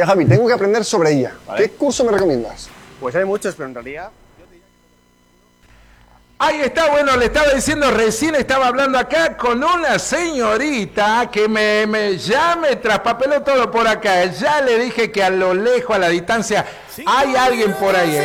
Oye, Javi, tengo que aprender sobre IA. Vale. ¿Qué curso me recomiendas? Pues hay muchos, pero en realidad... Ahí está, bueno, le estaba diciendo, recién estaba hablando acá con una señorita que ya me traspapeló todo por acá. Ya le dije que a lo lejos, a la distancia, hay alguien por ahí,